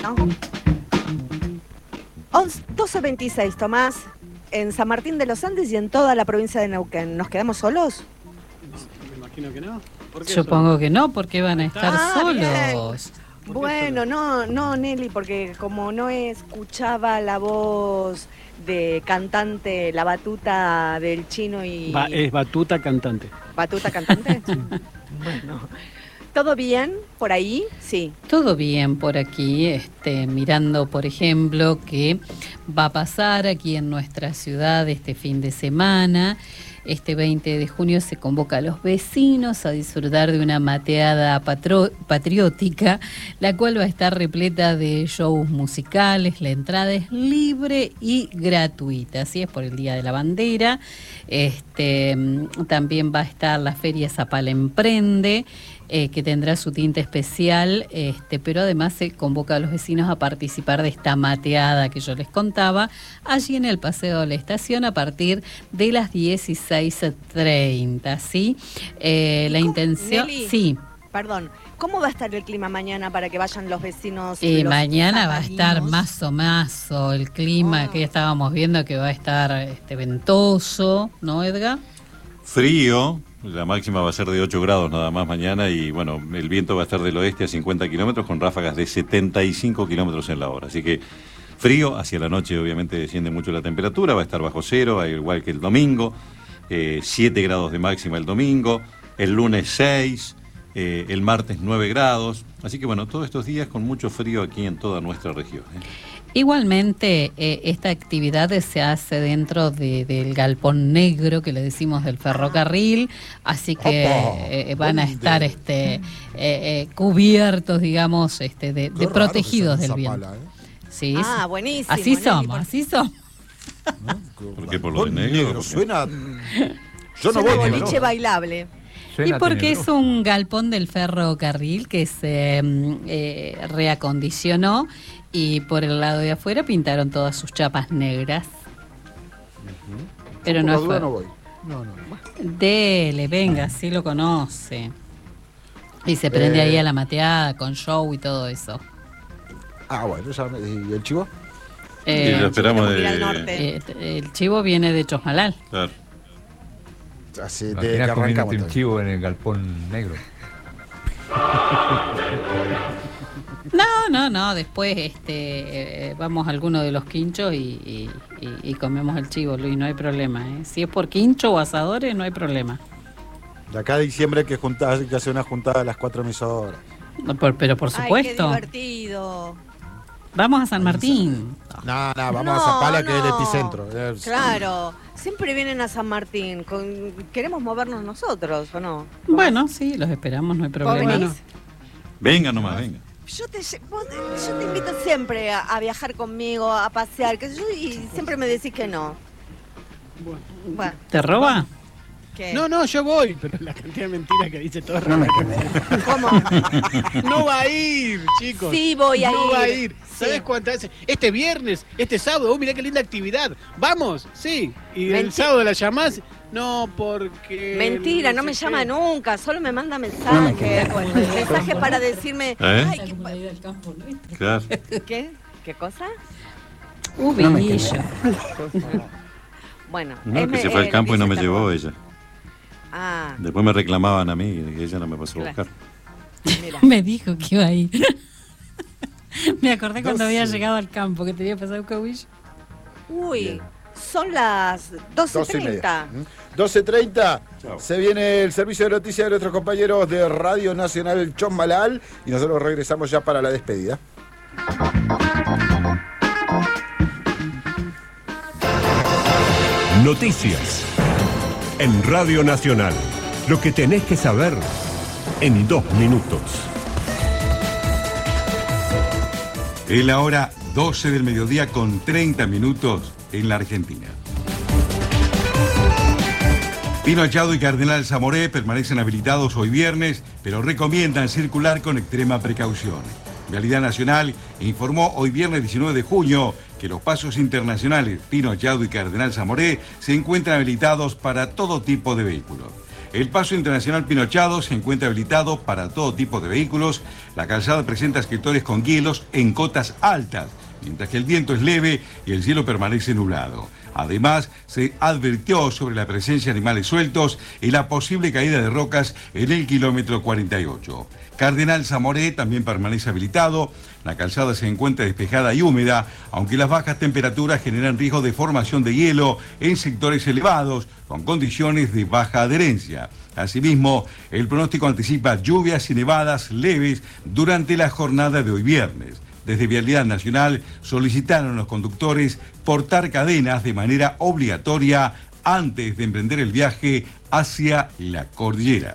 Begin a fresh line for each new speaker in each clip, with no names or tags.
¿no? 12:26, Tomás, en San Martín de los Andes y en toda la provincia de Neuquén. ¿Nos quedamos solos?
Me imagino que no. ¿Por qué
Supongo
solo?
que no, porque van a estar solos.
Bueno, no, Nelly, porque como no escuchaba la voz de cantante, la batuta del Chino y...
Es batuta cantante.
¿Batuta cantante? Bueno, ¿todo bien por ahí? Sí.
Todo bien por aquí, mirando, por ejemplo, que va a pasar aquí en nuestra ciudad este fin de semana. Este 20 de junio se convoca a los vecinos a disfrutar de una mateada patriótica, la cual va a estar repleta de shows musicales. La entrada es libre y gratuita, así es por el Día de la Bandera. También va a estar la Feria Zapala Emprende, que tendrá su tinte especial, pero además se convoca a los vecinos a participar de esta mateada que yo les contaba, allí en el Paseo de la Estación a partir de las 16:30, ¿sí? La intención...
Nelly,
sí.
Perdón, ¿cómo va a estar el clima mañana para que vayan los vecinos?
Mañana va a estar más o el clima que ya estábamos viendo que va a estar ventoso, ¿no, Edgar?
Frío. La máxima va a ser de 8 grados nada más mañana y bueno, el viento va a estar del oeste a 50 kilómetros con ráfagas de 75 kilómetros en la hora. Así que frío, hacia la noche obviamente desciende mucho la temperatura, va a estar bajo cero, igual que el domingo, 7 grados de máxima el domingo, el lunes 6, el martes 9 grados. Así que bueno, todos estos días con mucho frío aquí en toda nuestra región.
Igualmente, esta actividad se hace dentro del galpón negro que le decimos del ferrocarril, así que van a estar cubiertos, digamos, de protegidos del viento. Sí,
buenísimo.
Así somos.
¿Por qué? ¿Por lo de negro?
Suena... Yo no voy.
Boliche bailable.
Y porque es un galpón del ferrocarril que se reacondicionó y por el lado de afuera pintaron todas sus chapas negras. Pero no fue.
No voy. No.
Dele, venga, sí lo conoce. Y se prende ahí a la mateada con show y todo eso.
Bueno, ¿y el chivo?
Y lo esperamos
el chivo viene de Chosmalal.
Claro.
Así
de arrancamos un chivo en el galpón negro.
No, después vamos a alguno de los quinchos y comemos el chivo, Luis, no hay problema, ¿eh? Si es por quincho o asadores, no hay problema.
De acá a diciembre hay que hacer una juntada a las 4 emisoras.
Pero por supuesto.
Ay, qué divertido.
Vamos a San Martín.
No, vamos a Zapala, que es el epicentro.
Claro, siempre vienen a San Martín. Queremos movernos nosotros, ¿o no?
Bueno, sí, los esperamos, no hay problema.
¿Venís?
Venga nomás, venga.
Yo te invito siempre a viajar conmigo, a pasear, y siempre me decís que no. Bueno.
¿Te roba?
¿Qué?
No, yo voy, pero la cantidad de mentiras que dice todo.
¿Cómo?
No va a ir, chicos.
Sí, voy a ir.
No va a ir.
Sí.
¿Sabés cuántas veces? Este viernes, este sábado, mirá qué linda actividad. ¿Vamos? Sí. Y el sábado la llamás. No, porque...
Mentira, no me llama nunca, solo me manda mensajes. Mensajes para decirme... Ay,
Claro.
¿Qué? ¿Qué cosa?
Vilillo.
Bueno.
No, que se fue al campo y no me llevó ella.
Ah.
Después me reclamaban a mí que ella no me pasó a buscar.
Mira.
Me dijo que iba a ir. Me acordé cuando había llegado al campo que tenía pasado un cabillo.
Uy,
Bien.
son las 12:30.
12:30. Se viene el servicio de noticias de nuestros compañeros de Radio Nacional Chosmalal y nosotros regresamos ya para la despedida.
Noticias en Radio Nacional. Lo que tenés que saber en 2 minutos.
Es la hora 12 del mediodía con 30 minutos en la Argentina. Pino Achado y Cardenal Zamoré permanecen habilitados hoy viernes, pero recomiendan circular con extrema precaución. Vialidad Nacional informó hoy viernes 19 de junio que los pasos internacionales Pino Achado y Cardenal Zamoré se encuentran habilitados para todo tipo de vehículos. El paso internacional Pinochado se encuentra habilitado para todo tipo de vehículos. La calzada presenta sectores con hielos en cotas altas, mientras que el viento es leve y el cielo permanece nublado. Además, se advirtió sobre la presencia de animales sueltos y la posible caída de rocas en el kilómetro 48. Cardenal Zamoré también permanece habilitado. La calzada se encuentra despejada y húmeda, aunque las bajas temperaturas generan riesgo de formación de hielo en sectores elevados, con condiciones de baja adherencia. Asimismo, el pronóstico anticipa lluvias y nevadas leves durante la jornada de hoy viernes. Desde Vialidad Nacional solicitaron a los conductores portar cadenas de manera obligatoria antes de emprender el viaje hacia la cordillera.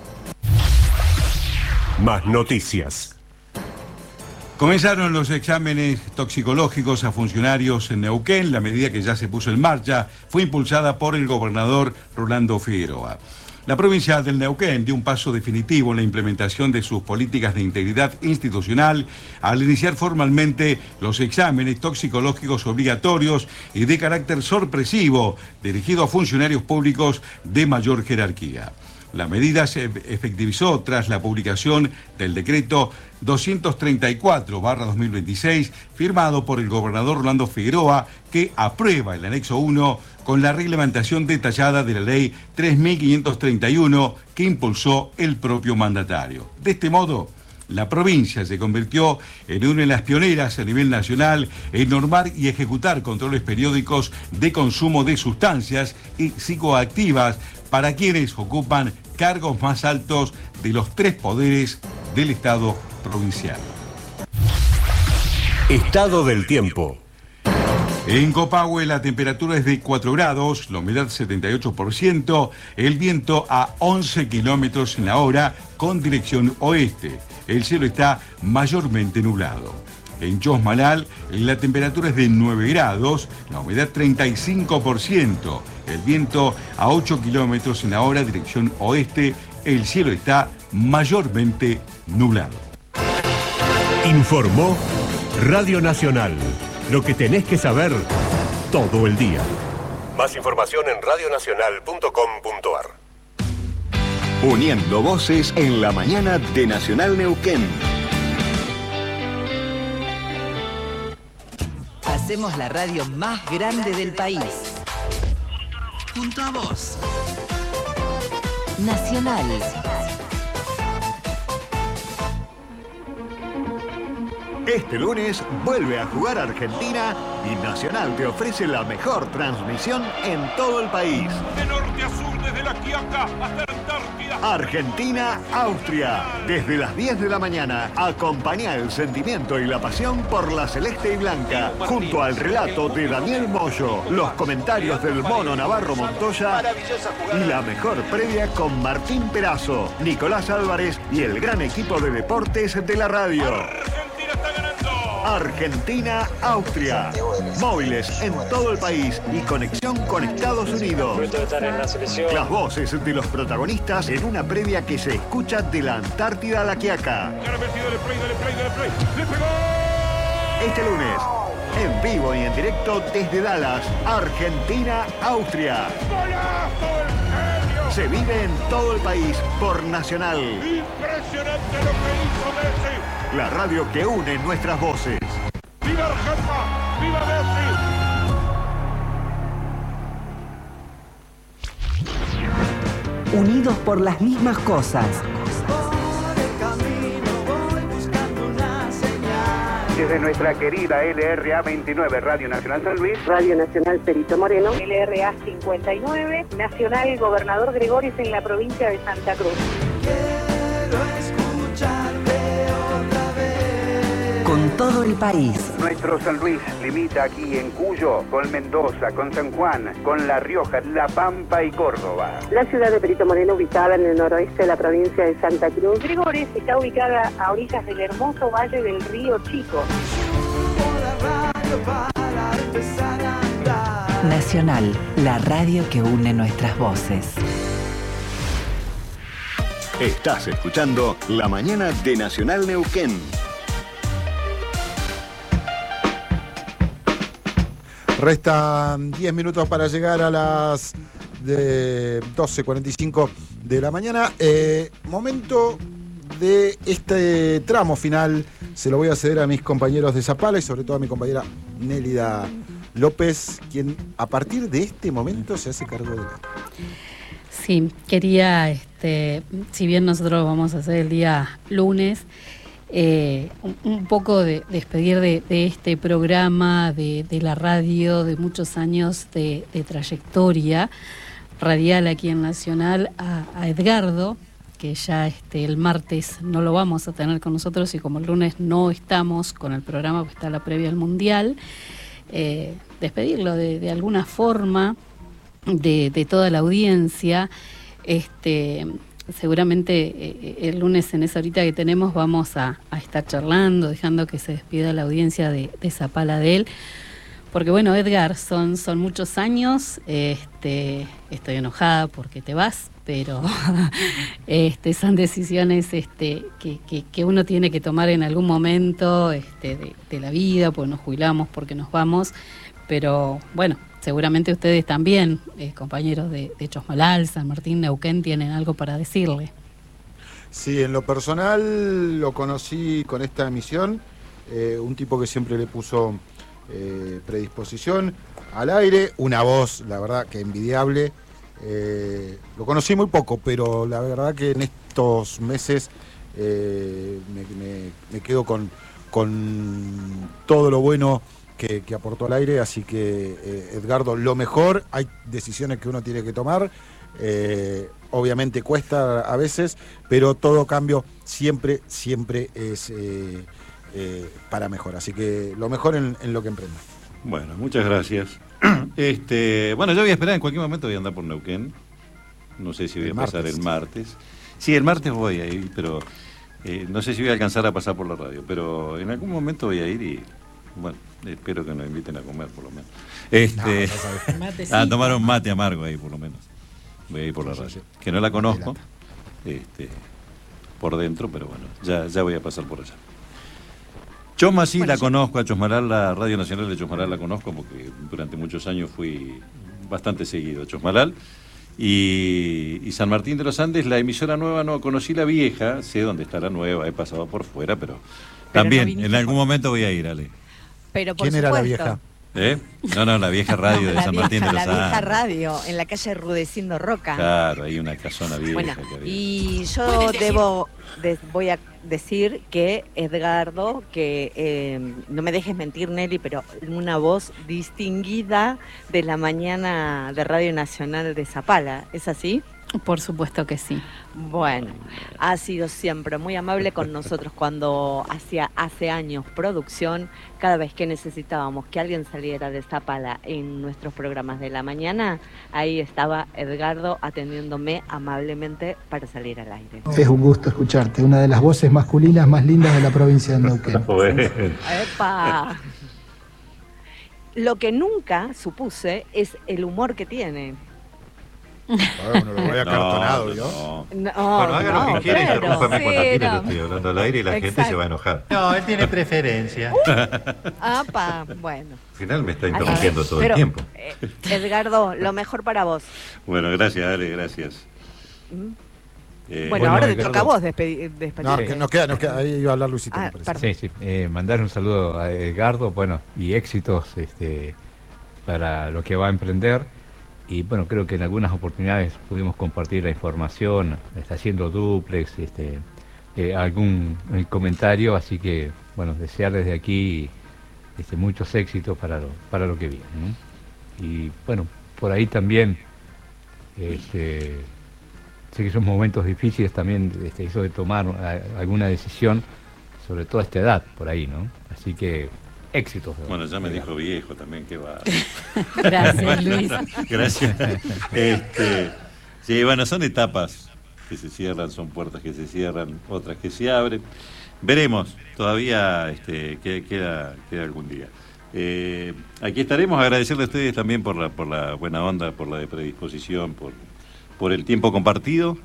Más noticias.
Comenzaron los exámenes toxicológicos a funcionarios en Neuquén. La medida, que ya se puso en marcha, fue impulsada por el gobernador Rolando Figueroa. La provincia del Neuquén dio un paso definitivo en la implementación de sus políticas de integridad institucional al iniciar formalmente los exámenes toxicológicos obligatorios y de carácter sorpresivo dirigidos a funcionarios públicos de mayor jerarquía. La medida se efectivizó tras la publicación del decreto 234/2026, firmado por el gobernador Rolando Figueroa, que aprueba el anexo 1 con la reglamentación detallada de la ley 3.531 que impulsó el propio mandatario. De este modo, la provincia se convirtió en una de las pioneras a nivel nacional en normar y ejecutar controles periódicos de consumo de sustancias y psicoactivas para quienes ocupan cargos más altos de los 3 poderes del Estado provincial.
Estado del tiempo.
En Copahue la temperatura es de 4 grados, la humedad 78%, el viento a 11 kilómetros en la hora con dirección oeste. El cielo está mayormente nublado. En Chosmalal la temperatura es de 9 grados, la humedad 35%, el viento a 8 kilómetros en la hora, dirección oeste. El cielo está mayormente nublado.
Informó Radio Nacional. Lo que tenés que saber todo el día. Más información en radionacional.com.ar.
Uniendo voces en la mañana de Nacional Neuquén.
Hacemos la radio más grande del país. Junto a vos. Nacional.
Este lunes vuelve a jugar Argentina y Nacional te ofrece la mejor transmisión en todo el país.
De norte a sur, desde la Quiaca hasta la Antártida.
Argentina-Austria. Desde las 10 de la mañana, acompaña el sentimiento y la pasión por la celeste y blanca, junto al relato de Daniel Moyo, los comentarios del Mono Navarro Montoya y la mejor previa con Martín Perazo, Nicolás Álvarez y el gran equipo de deportes de la radio. Argentina-Austria. Móviles en todo el país y conexión con Estados Unidos. Las voces de los protagonistas en una previa que se escucha de la Antártida a la Quiaca. Este lunes, en vivo y en directo desde Dallas, Argentina-Austria. Se vive en todo el país por Nacional.
Impresionante lo que hizo Messi.
La radio que une nuestras voces.
¡Viva Argentina! ¡Viva
Messi! Unidos por las mismas cosas.
Desde nuestra querida LRA 29, Radio Nacional San Luis,
Radio Nacional Perito Moreno,
LRA 59, Nacional Gobernador Gregorios en la provincia de Santa Cruz.
Quiero escucharte otra vez. Con todo el país.
Nuestro San Luis limita aquí en Cuyo, con Mendoza, con San Juan, con La Rioja, La Pampa y Córdoba.
La ciudad de Perito Moreno, ubicada en el noroeste de la provincia de Santa Cruz.
Gregores está ubicada a orillas del hermoso valle del río Chico.
Nacional, la radio que une nuestras voces.
Estás escuchando La Mañana de Nacional Neuquén.
Restan 10 minutos para llegar a las de 12:45 de la mañana. Momento de este tramo final. Se lo voy a ceder a mis compañeros de Zapala y sobre todo a mi compañera Nélida López, quien a partir de este momento se hace cargo de él.
Sí, quería, si bien nosotros vamos a hacer el día lunes, un poco de despedir de este programa, de la radio, de muchos años de trayectoria radial aquí en Nacional, a Edgardo, que ya el martes no lo vamos a tener con nosotros y como el lunes no estamos con el programa, pues está la previa al Mundial, despedirlo de alguna forma de toda la audiencia. Seguramente el lunes en esa horita que tenemos vamos a estar charlando, dejando que se despida la audiencia de Zapala de él. Porque bueno, Edgar, son muchos años, estoy enojada porque te vas, pero son decisiones que uno tiene que tomar en algún momento de la vida, pues nos jubilamos, porque nos vamos, pero bueno, seguramente ustedes también, compañeros de Chosmalal, San Martín, Neuquén, tienen algo para decirle.
Sí, en lo personal lo conocí con esta emisión, un tipo que siempre le puso predisposición al aire, una voz, la verdad, que envidiable. Lo conocí muy poco, pero la verdad que en estos meses me quedo con todo lo bueno que aportó al aire, así que Edgardo, lo mejor. Hay decisiones que uno tiene que tomar, obviamente cuesta a veces, pero todo cambio siempre es para mejor, así que lo mejor en lo que emprenda.
Bueno, muchas gracias. Bueno, yo voy a esperar, en cualquier momento voy a andar por Neuquén, no sé si voy a pasar el martes. Sí, el martes voy a ir, pero no sé si voy a alcanzar a pasar por la radio, pero en algún momento voy a ir y bueno, espero que nos inviten a comer por lo menos. A tomar un mate amargo ahí por lo menos. Voy a ir por la radio, que no la conozco por dentro, pero bueno, ya voy a pasar por allá. Chosma sí la conozco, a Chosmalal, la Radio Nacional de Chosmalal la conozco porque durante muchos años fui bastante seguido a Chosmalal. Y San Martín de los Andes, la emisora nueva no conocí, la vieja, sé dónde está la nueva, he pasado por fuera, pero también en algún momento voy a ir, Ale.
Pero por
¿Quién
supuesto.
era la vieja?
No, la vieja radio de San Martín de los Andes.
La vieja radio, en la calle Rudecindo Roca.
Claro, hay una casona vieja.
Bueno,
que había.
y yo voy a decir que Edgardo, que no me dejes mentir, Nelly, pero una voz distinguida de la mañana de Radio Nacional de Zapala, ¿es así?
Por supuesto que sí.
Bueno, ha sido siempre muy amable con nosotros cuando hace años producción, cada vez que necesitábamos que alguien saliera de Zapala en nuestros programas de la mañana, ahí estaba Edgardo atendiéndome amablemente para salir al aire.
Es un gusto escucharte, una de las voces masculinas más lindas de la provincia de Neuquén.
¡Epa! Lo que nunca supuse es el humor que tiene.
Uno lo vaya cartonado, ¿no?
Bueno, haga lo que quiera, interrúmpame cuando quiera, que estoy hablando al aire y la gente se va a enojar.
No, él tiene preferencia.
¡Apa! Bueno.
Al final me está interrumpiendo todo el tiempo.
Edgardo, lo mejor para vos.
Bueno, gracias, Ale, gracias.
Bueno, ahora te toca a vos despedir.
No, que nos queda, ahí iba a hablar Luisito.
Sí. Mandar un saludo a Edgardo, bueno, y éxitos para lo que va a emprender. Y bueno, creo que en algunas oportunidades pudimos compartir la información, está haciendo duplex, algún comentario, así que bueno, desear desde aquí muchos éxitos para lo que viene, ¿no? Y bueno, por ahí también sé que son momentos difíciles también, eso de tomar alguna decisión, sobre todo a esta edad, por ahí, ¿no? Así que éxitos.
Bueno, ya me dijo viejo también, que va.
Gracias, Luis.
Gracias. Sí, bueno, son etapas que se cierran, son puertas que se cierran, otras que se abren. Veremos, todavía queda algún día. Aquí estaremos, agradecerle a ustedes también por la buena onda, por la predisposición, por el tiempo compartido.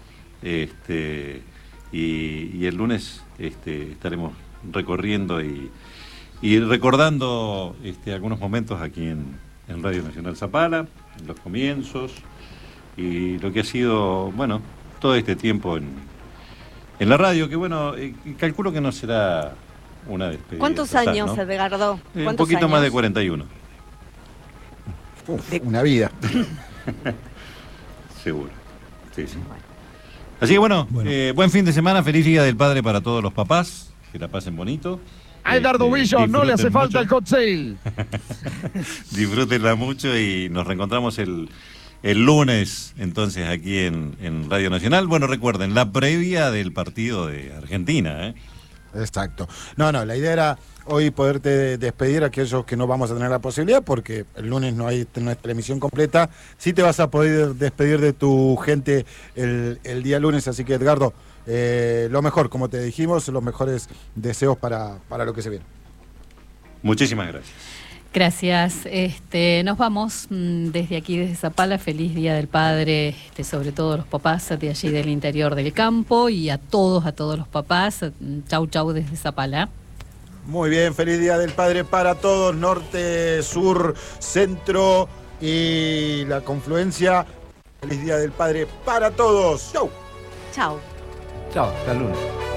Y el lunes estaremos recorriendo y recordando algunos momentos aquí en Radio Nacional Zapala, en los comienzos, y lo que ha sido, bueno, todo este tiempo en la radio, que bueno, calculo que no será una despedida.
¿Cuántos
total,
años,
¿no?
Edgardo?
Un poquito
años?
más de 41.
Una vida.
Seguro. Sí. Así que bueno, buen fin de semana, feliz Día del Padre para todos los papás, que la pasen bonito.
A Edgardo Villo no le hace falta el cocktail.
Disfrútenla mucho y nos reencontramos el lunes, entonces, aquí en Radio Nacional. Bueno, recuerden, la previa del partido de Argentina, ¿eh?
Exacto. No, la idea era hoy poderte despedir a aquellos que no vamos a tener la posibilidad, porque el lunes no hay nuestra emisión completa. Sí te vas a poder despedir de tu gente el día lunes, así que Edgardo, lo mejor, como te dijimos, los mejores deseos para lo que se viene.
Muchísimas gracias.
Gracias. Nos vamos desde aquí, desde Zapala. Feliz Día del Padre, sobre todo los papás de allí del interior del campo, y a todos los papás. Chau desde Zapala.
Muy bien, feliz Día del Padre para todos, norte, sur, centro y la confluencia. Feliz Día del Padre para todos. Chau.
Chau.
Chao, hasta el lunes.